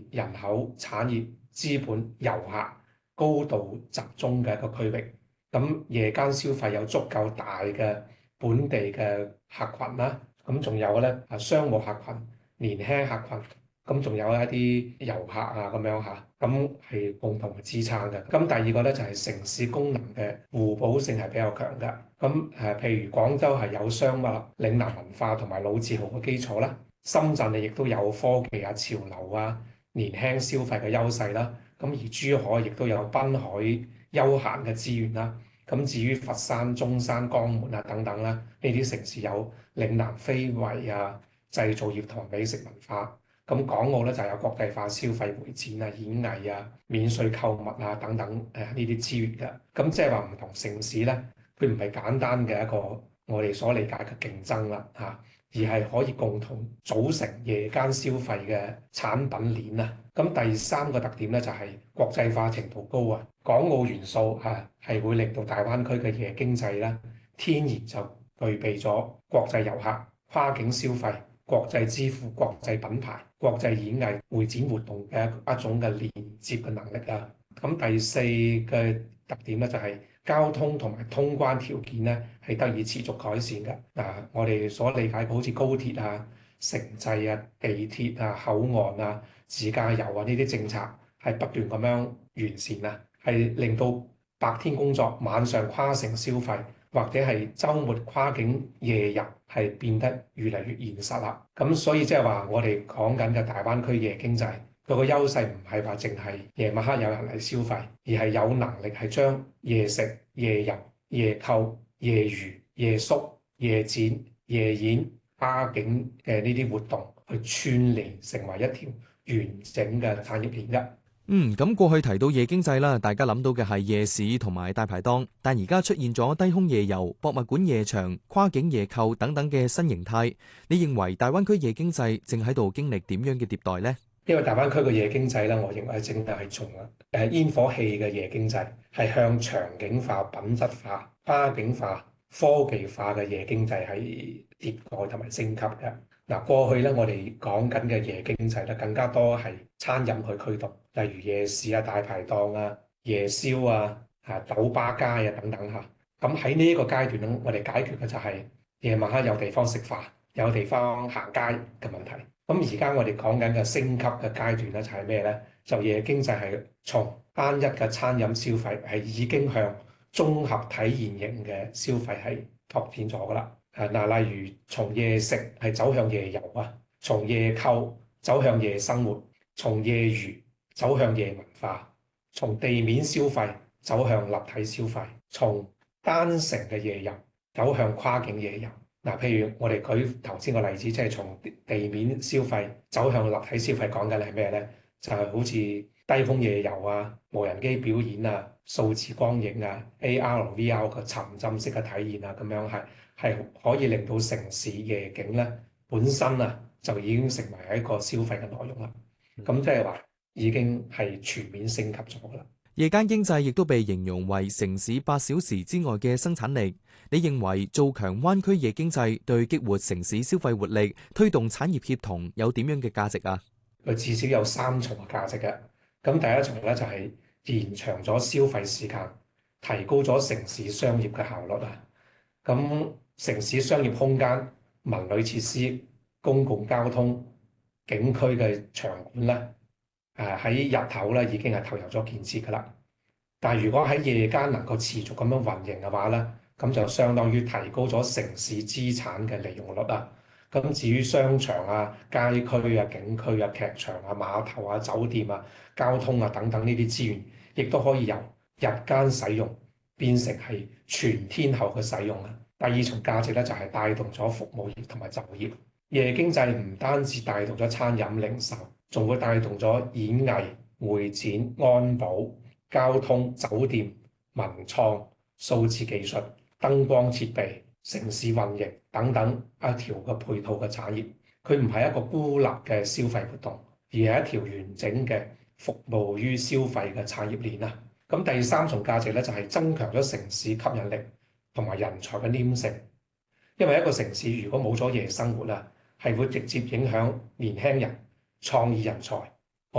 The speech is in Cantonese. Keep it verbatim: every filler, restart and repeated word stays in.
人口、產業、資本、遊客高度集中嘅一個區域。咁夜間消費有足夠大嘅本地嘅客群啦，咁仲有咧啊商務客群、年輕客群，咁仲有一啲遊客啊咁樣嚇，咁係共同嘅支撐嘅。咁第二個咧就係城市功能嘅互補性係比較強嘅。咁誒，譬如廣州係有商貿、嶺南文化同埋老字號嘅基礎啦，深圳亦都有科技啊、潮流啊、年輕消費嘅優勢啦。咁而珠海亦都有濱海休閒嘅資源啦。咁至於佛山、中山、江門啊等等啦，呢啲城市有嶺南非遺啊、製造業同美食文化。咁港澳咧就有國際化消費會展啊、演藝啊、免稅購物啊等等誒呢啲資源嘅。咁即係話唔同城市咧，佢唔係簡單嘅一個我哋所理解嘅競爭啦嚇，而係可以共同組成夜間消費嘅產品鏈啊。咁第三個特點咧就係國際化程度高啊，港澳元素嚇係會令到大灣區嘅夜經濟咧天然就具備咗國際遊客、跨境消費、國際支付、國際品牌、國際演藝會展活動嘅一種嘅連接嘅能力啊。咁第四個特點咧就係交通同埋通關條件咧係得以持續改善嘅。嗱，我哋所理解嘅好似高鐵啊、城際啊、地鐵啊、口岸啊、自駕遊啊呢啲政策係不斷咁樣完善啊，係令到白天工作、晚上跨城消費或者係週末跨境夜遊係變得越嚟越現實啦。咁所以即係話我哋講緊嘅大灣區夜經濟，佢個優勢唔係話淨係夜晚黑有人嚟消費，而係有能力係將夜食、夜遊、夜購、夜娛、夜宿、夜展、夜演、跨境嘅呢啲活動去串聯成為一條完整嘅產業鏈嘅。 嗯，咁過去提到夜經濟啦，大家諗到嘅係夜市同埋大排檔，但而家出現咗低空夜遊、博物館夜場、跨境夜購等等嘅新形態。你認為大灣區夜經濟正喺度經歷點樣嘅迭代呢？ 因為大灣區嘅夜經濟咧，我認為正係從誒煙火氣嘅夜經濟係向場景化、品質化、跨境化、科技化嘅夜經濟係迭代同埋升級嘅。嗱，過去咧我哋講緊嘅夜經濟咧，更加多係餐飲去驅動，例如夜市啊、大排檔啊、夜宵啊、啊酒吧街啊等等嚇。咁喺呢一個階段咧，我哋解決嘅就係夜晚黑有地方食飯、有地方行街嘅問題。咁而家我哋講緊嘅升級嘅階段咧，就係咩咧？就夜經濟係從單一嘅餐飲消費係已經向綜合體驗型嘅消費係拓展咗噶啦。誒嗱，例如從夜食係走向夜遊啊，從夜購走向夜生活，從夜娛走向夜文化，從地面消費走向立體消費，從單城嘅夜遊走向跨境夜遊。嗱，譬如我哋舉頭先個例子，即係從地面消費走向立體消費，講緊係咩咧？就係好似低空夜遊啊、無人機表演啊、數字光影啊、A R、V R 嘅沉浸式嘅體驗啊，咁樣係係可以令到城市夜景咧本身啊就已經成為一個消費嘅內容啦。咁即係話已經係全面升級咗噶啦。 夜間經濟亦都被形容為城市八小時之外嘅生產力。你認為做強灣區夜經濟對激活城市消費活力、推動產業協同有點樣嘅價值啊？ 佢至少有三重嘅價值嘅。咁第一重咧就係延長咗消費時間，提高咗城市商業嘅效率啊。咁城市商業空間、文旅設施、公共交通、景區嘅場館咧，誒喺日頭咧已經係投入咗建設噶啦。但係如果喺夜間能夠持續咁樣運營嘅話咧，咁就相當於提高咗城市資產嘅利用率啊。咁至於商場啊、街區啊、景區啊、劇場啊、碼頭啊、酒店啊、交通啊等等呢啲資源，亦都可以由日間使用變成係全天候嘅使用啊。第二重價值咧就係帶動咗服務業同埋就業。夜經濟唔單止帶動咗餐飲零售，仲會帶動咗演藝、會展、安保、交通、酒店、文創、數字技術、燈光設備、城市運營等等一條嘅配套嘅產業。佢唔係一個孤立嘅消費活動，而係一條完整嘅服務於消費嘅產業鏈啊。咁第三重價值咧就係增強咗城市吸引力同埋人才嘅黏性。因為一個城市如果冇咗夜生活啦，係會直接影響年輕人、創意人才、